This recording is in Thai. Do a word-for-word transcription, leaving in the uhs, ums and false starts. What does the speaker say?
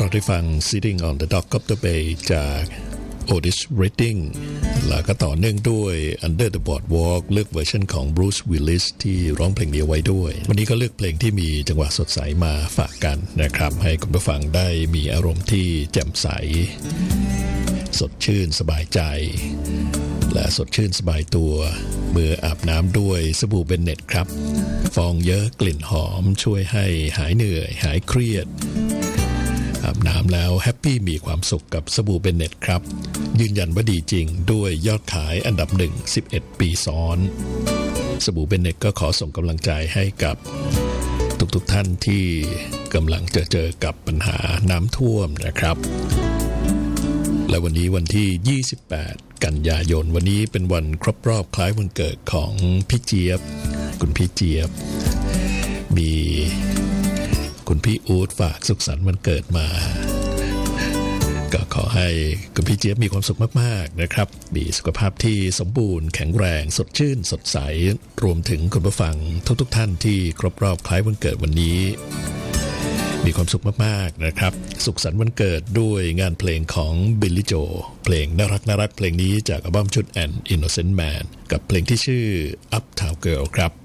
เราได้ฟัง Sitting on the Dock of the Bay จาก Otis Redding แล้วก็ต่อเนื่องด้วย Under the Boardwalk เลือกเวอร์ชันของ Bruce Willis ที่ร้องเพลงนี้ไว้ด้วยวันนี้ก็เลือกเพลงที่มีจังหวะสดใสมาฝากกันนะครับให้คุณผู้ฟังได้มีอารมณ์ที่แจ่มใสสดชื่นสบายใจและสดชื่นสบายตัวเมื่ออาบน้ำด้วยสบู่เบนเน็ตครับฟองเยอะกลิ่นหอมช่วยให้หายเหนื่อยหายเครียดอาบน้ำแล้วแฮปปี้มีความสุขกับสบู่เบนเน็ตครับยืนยันว่าดีจริงด้วยยอดขายอันดับหนึ่ง สิบเอ็ด ปีซ้อนสบู่เบนเน็ตก็ขอส่งกำลังใจให้กับทุกๆท่านที่กำลังจะเจอกับปัญหาน้ำท่วมนะครับและวันนี้วันที่ยี่สิบแปดกันยายนวันนี้เป็นวันครบรอบคล้ายวันเกิดของพี่เจี๊ยบคุณพี่เจี๊ยบมีคุณพี่อู๊ดฝากสุขสันต์วันเกิดมาก็ขอให้คุณพี่เจี๊ยบมีความสุขมากๆนะครับมีสุขภาพที่สมบูรณ์แข็งแรงสดชื่นสดใสรวมถึงคุณผู้ฟังทุกๆท่านที่ครบรอบคล้ายวันเกิดวันนี้มีความสุขมากๆนะครับสุขสันต์วันเกิดด้วยงานเพลงของ Billy Joe เพลงน่ารักน่ารักเพลงนี้จากอัลบั้มชุด An Innocent Man กับเพลงที่ชื่อ Uptown Girl ครับ